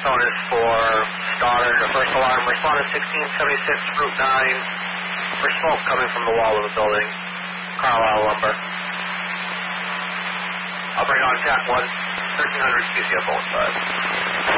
phone is for Stoddard. The first alarm, respond to 1676 Route 9 for smoke coming from the wall of the building. Carlisle Lumber. I'll bring on Cat 1, 1300 QCF 05.